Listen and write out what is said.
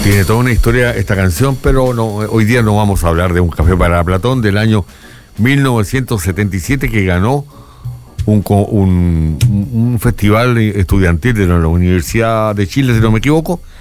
Tiene toda una historia esta canción, pero no, hoy día no vamos a hablar de Un café para Platón del año 1977 que ganó un festival estudiantil de la Universidad de Chile, si no me equivoco,